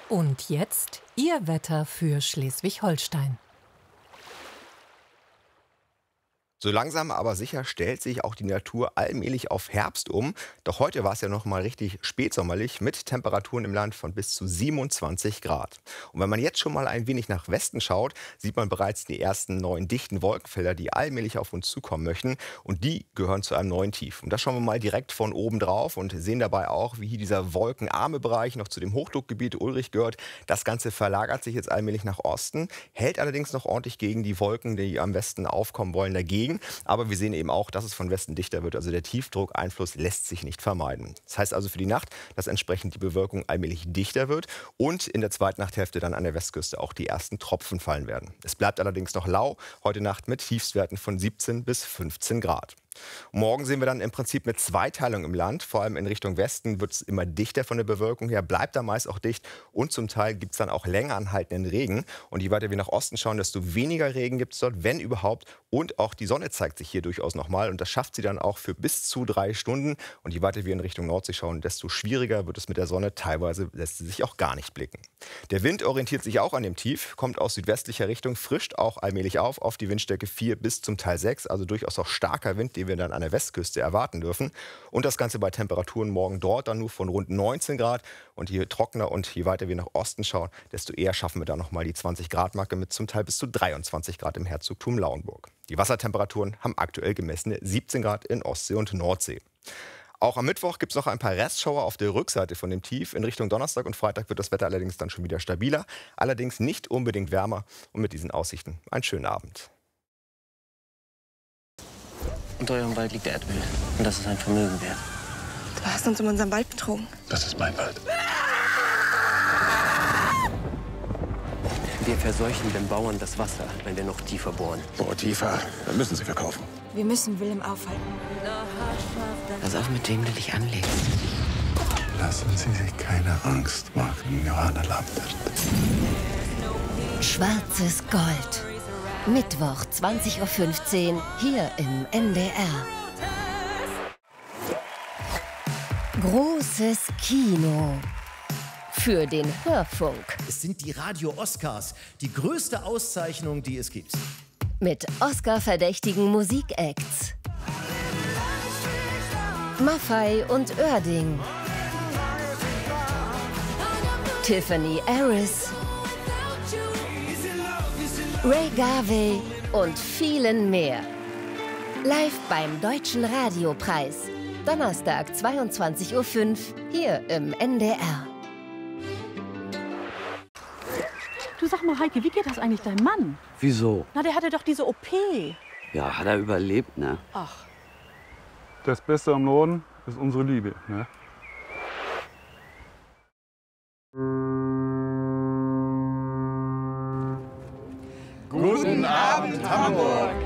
Und jetzt Ihr Wetter für Schleswig-Holstein. So langsam aber sicher stellt sich auch die Natur allmählich auf Herbst um. Doch heute war es ja noch mal richtig spätsommerlich mit Temperaturen im Land von bis zu 27 Grad. Und wenn man jetzt schon mal ein wenig nach Westen schaut, sieht man bereits die ersten neuen dichten Wolkenfelder, die allmählich auf uns zukommen möchten. Und die gehören zu einem neuen Tief. Und da schauen wir mal direkt von oben drauf und sehen dabei auch, wie hier dieser wolkenarme Bereich noch zu dem Hochdruckgebiet Ulrich gehört. Das Ganze verlagert sich jetzt allmählich nach Osten, hält allerdings noch ordentlich gegen die Wolken, die am Westen aufkommen wollen, dagegen. Aber wir sehen eben auch, dass es von Westen dichter wird. Also der Tiefdruckeinfluss lässt sich nicht vermeiden. Das heißt also für die Nacht, dass entsprechend die Bewölkung allmählich dichter wird und in der zweiten Nachthälfte dann an der Westküste auch die ersten Tropfen fallen werden. Es bleibt allerdings noch lau, heute Nacht mit Tiefstwerten von 17 bis 15 Grad. Morgen sehen wir dann im Prinzip eine Zweiteilung im Land. Vor allem in Richtung Westen wird es immer dichter von der Bewölkung her, bleibt da meist auch dicht. Und zum Teil gibt es dann auch länger anhaltenden Regen. Und je weiter wir nach Osten schauen, desto weniger Regen gibt es dort, wenn überhaupt. Und auch die Sonne zeigt sich hier durchaus nochmal. Und das schafft sie dann auch für bis zu 3 Stunden. Und je weiter wir in Richtung Nordsee schauen, desto schwieriger wird es mit der Sonne. Teilweise lässt sie sich auch gar nicht blicken. Der Wind orientiert sich auch an dem Tief, kommt aus südwestlicher Richtung, frischt auch allmählich auf die Windstärke 4 bis zum Teil 6. Also durchaus auch starker Wind, den wir dann an der Westküste erwarten dürfen. Und das Ganze bei Temperaturen morgen dort dann nur von rund 19 Grad. Und je trockener und je weiter wir nach Osten schauen, desto eher schaffen wir dann nochmal die 20-Grad-Marke mit zum Teil bis zu 23 Grad im Herzogtum Lauenburg. Die Wassertemperaturen haben aktuell gemessene 17 Grad in Ostsee und Nordsee. Auch am Mittwoch gibt es noch ein paar Restschauer auf der Rückseite von dem Tief. In Richtung Donnerstag und Freitag wird das Wetter allerdings dann schon wieder stabiler. Allerdings nicht unbedingt wärmer. Und mit diesen Aussichten einen schönen Abend. Unter eurem Wald liegt Erdöl. Und das ist ein Vermögen wert. Du hast uns um unseren Wald betrogen. Das ist mein Wald. Wir verseuchen den Bauern das Wasser, wenn wir noch tiefer bohren. Boah, tiefer. Dann müssen sie verkaufen. Wir müssen Willem aufhalten. Pass auf, mit wem du dich anlegst. Lassen Sie sich keine Angst machen, Johanna Lambert. Schwarzes Gold. Mittwoch, 20:15 Uhr, hier im NDR. Großes Kino. Für den Hörfunk. Es sind die Radio-Oscars, die größte Auszeichnung, die es gibt. Mit Oscar-verdächtigen Musikacts. Maffay und Oerding. Tiffany Harris. Ray Garvey und vielen mehr. Live beim Deutschen Radiopreis. Donnerstag, 22:05 Uhr, hier im NDR. Du, sag mal, Heike, wie geht das eigentlich deinem Mann? Wieso? Na, der hatte doch diese OP. Ja, hat er überlebt, ne? Ach. Das Beste am Norden ist unsere Liebe, ne? Guten Abend, Hamburg!